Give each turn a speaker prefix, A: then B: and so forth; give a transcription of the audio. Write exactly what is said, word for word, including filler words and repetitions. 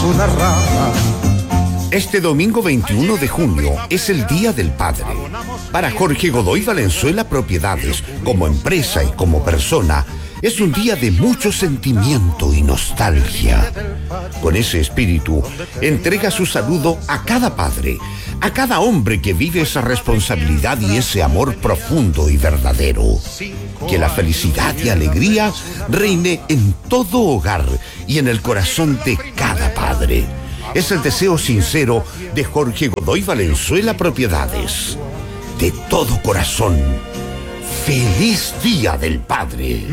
A: una rama.
B: Este domingo veintiuno de junio es el Día del Padre. Para Jorge Godoy Valenzuela Propiedades, como empresa y como persona, es un día de mucho sentimiento y nostalgia. Con ese espíritu, entrega su saludo a cada padre, a cada hombre que vive esa responsabilidad y ese amor profundo y verdadero. Que la felicidad y alegría reine en todo hogar y en el corazón de cada padre. Es el deseo sincero de Jorge Godoy Valenzuela Propiedades. De todo corazón, ¡feliz Día del Padre!